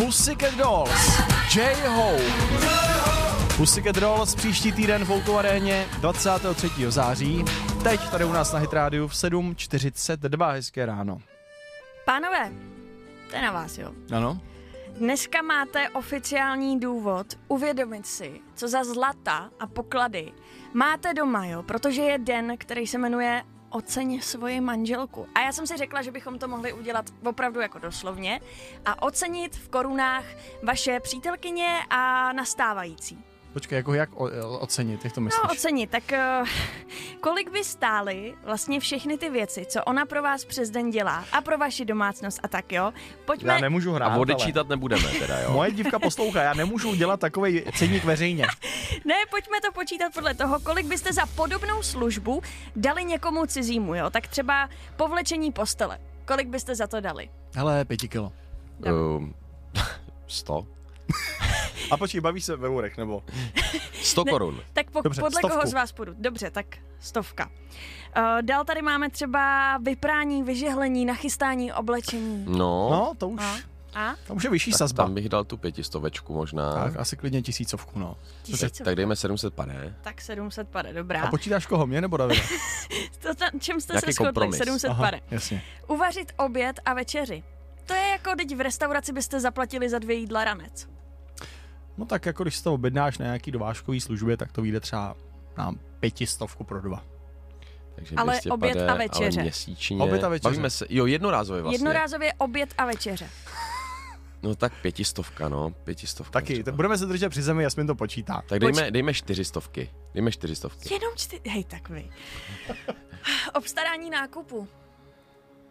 Pussycat Dolls, J-Hope. Pussycat Dolls příští týden v O2 aréně 23. září. Teď tady u nás na Hit Rádiu v 7:42. Hezké ráno. Pánové, to je na vás, jo? Ano. Dneska máte oficiální důvod uvědomit si, co za zlata a poklady máte doma, jo? Protože je den, který se jmenuje Oceň svoji manželku. A já jsem si řekla, že bychom to mohli udělat opravdu jako doslovně a ocenit v korunách vaše přítelkyně a nastávající. Počkej, jako jak ocenit, jak to myslíš? No, ocenit, tak kolik by stály vlastně všechny ty věci, co ona pro vás přes den dělá a pro vaši domácnost a tak, jo? Pojďme... Já nemůžu hrát, a odečítat nebudeme teda, jo? Moje dívka poslouchá, já nemůžu dělat takovej ceník veřejně. Ne, pojďme to počítat podle toho, kolik byste za podobnou službu dali někomu cizímu, jo? Tak třeba povlečení postele. Kolik byste za to dali? Hele, 5 kilo. 100. A počkej, bavíš se ve eurech, nebo? 100 korun. Tak Dobře, podle 100. koho z vás půjdu? Dobře, tak 100. Dál tady máme třeba vyprání, vyžehlení, nachystání oblečení. No, to už... A? To už je vyšší tak sazba. tam bych dal tu 500 možná. Tak, asi klidně 1000, no. Tak dejme 700 pade. Tak 700 pade, dobrá. A počítáš koho, mě nebo Davida? Čem jste Jaký se shodli? kompromis? 700 Aha, pade. jasně. Uvařit oběd a večeři. To je jako, teď v restauraci byste zaplatili za 2 jídla ranec. No tak jako když se to objednáš na nějaký dovážkový službě, tak to vyjde třeba na 500 pro 2. Takže Ale 200 oběd pade, a večeře. Ale měsíčně. Oběd a večeře. Bavíme se, jednorázově vlastně. Jednorázově oběd a večeře. No tak 500, no. 500. Taky, budeme se držet při zemi, Jasmin to počítá. Tak dejme 400. Dejme 400. Jenom hej, tak vy. Obstarání nákupu.